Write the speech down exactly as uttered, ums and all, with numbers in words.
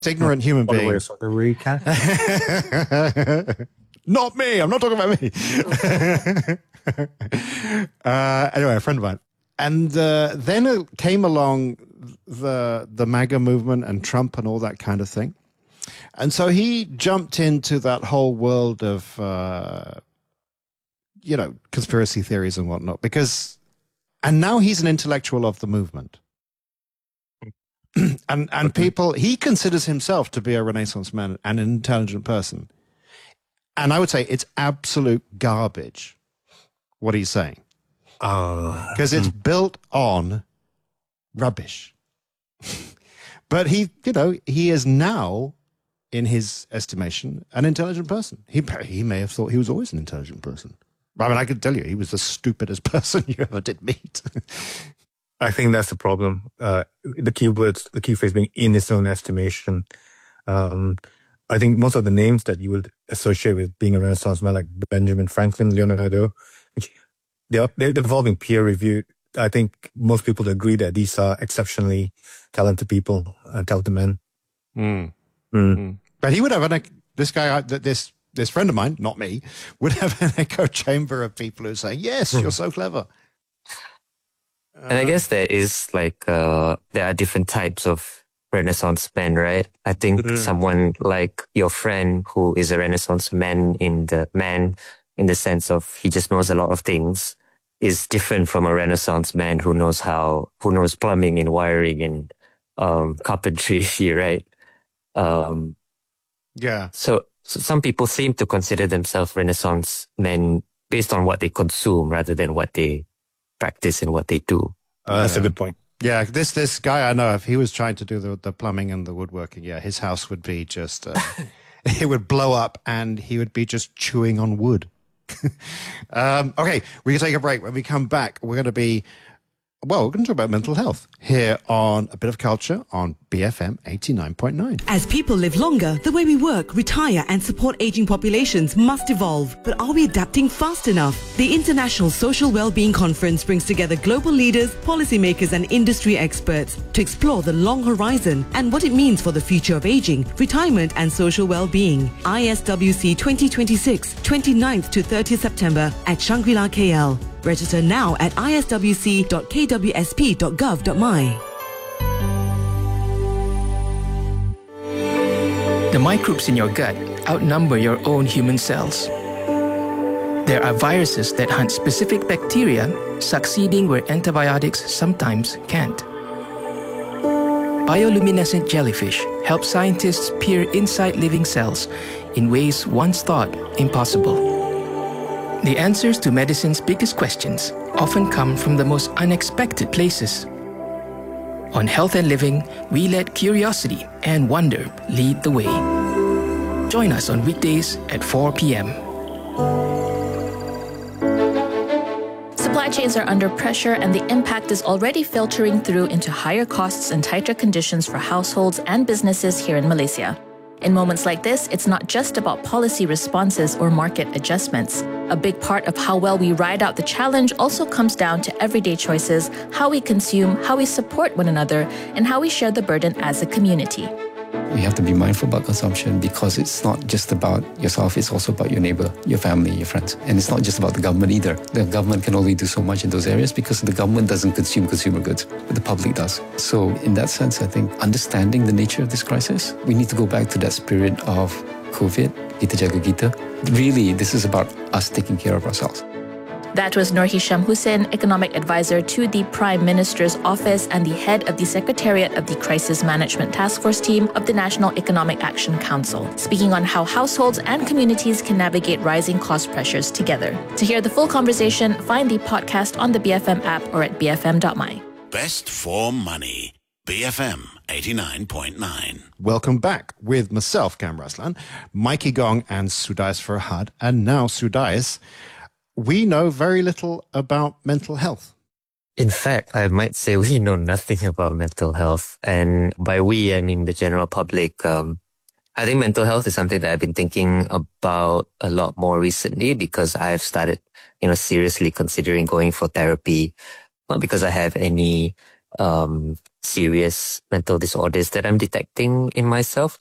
ignorant human All the being. way to the recast. Not me. I'm not talking about me. uh, anyway, a friend of mine. And uh, then it came along the the MAGA movement and Trump and all that kind of thing. And so he jumped into that whole world of, uh, you know, conspiracy theories and whatnot. Because, and now he's an intellectual of the movement. and and Okay. people, he considers himself to be a Renaissance man and an intelligent person. And I would say it's absolute garbage, what he's saying. Because Uh, it's mm. built on rubbish. But he, you know, he is now, in his estimation, an intelligent person. He he may have thought he was always an intelligent person. I mean, I can tell you, he was the stupidest person you ever did meet. I think that's the problem. Uh, the key words, the key phrase being in his own estimation. Um, I think most of the names that you would associate with being a Renaissance man, like Benjamin Franklin, Leonardo, they're, they're involving peer review. I think most people agree that these are exceptionally talented people, uh, talented men. Mm. Mm. Mm. But he would have an, this guy, this this friend of mine, not me, would have an echo chamber of people who say, yes, you're so clever. And I guess there is like, uh, there are different types of Renaissance men, right? I think Mhm. someone like your friend who is a Renaissance man in the man, in the sense of he just knows a lot of things, is different from a Renaissance man who knows how, who knows plumbing and wiring and, um, carpentry, right? Um, Yeah. so, so some people seem to consider themselves Renaissance men based on what they consume rather than what they practice and what they do. Uh, that's a Yeah. good point. Yeah, this this guy I know, if he was trying to do the, the plumbing and the woodworking, yeah, his house would be just, uh, it would blow up and he would be just chewing on wood. um, okay, we can take a break. When we come back, we're going to be, well, we're going to talk about mental health here on A Bit of Culture on B F M eighty-nine point nine. As people live longer, the way we work, retire and support aging populations must evolve. But are we adapting fast enough? The International Social Wellbeing Conference brings together global leaders, policymakers and industry experts to explore the long horizon and what it means for the future of aging, retirement and social well-being. I S W C twenty twenty-six, twenty-ninth to thirtieth September at Shangri-La K L. Register now at i s w c dot k w s p dot gov dot m y. The microbes in your gut outnumber your own human cells. There are viruses that hunt specific bacteria, succeeding where antibiotics sometimes can't. Bioluminescent jellyfish help scientists peer inside living cells in ways once thought impossible. The answers to medicine's biggest questions often come from the most unexpected places. On Health and Living, we let curiosity and wonder lead the way. Join us on weekdays at four p.m. Supply chains are under pressure and the impact is already filtering through into higher costs and tighter conditions for households and businesses here in Malaysia. In moments like this, it's not just about policy responses or market adjustments. A big part of how well we ride out the challenge also comes down to everyday choices, how we consume, how we support one another, and how we share the burden as a community. We have to be mindful about consumption because it's not just about yourself, it's also about your neighbor, your family, your friends. And it's not just about the government either. The government can only do so much in those areas because the government doesn't consume consumer goods, but the public does. So in that sense, I think understanding the nature of this crisis, we need to go back to that spirit of COVID, kita jaga kita. Really, this is about us taking care of ourselves. That was Nur Hisham Hussein, Economic Advisor to the Prime Minister's Office and the head of the Secretariat of the Crisis Management Task Force team of the National Economic Action Council, speaking on how households and communities can navigate rising cost pressures together. To hear the full conversation, find the podcast on the B F M app or at b f m dot m y. Best for money. B F M eighty-nine point nine. Welcome back with myself, Cam Raslan, Mikey Gong and Sudais Farhad. And now, Sudais, we know very little about mental health. In fact, I might say we know nothing about mental health. And by we, I mean the general public. Um, I think mental health is something that I've been thinking about a lot more recently because I've started, you know, seriously considering going for therapy. Not because I have any um, serious mental disorders that I'm detecting in myself.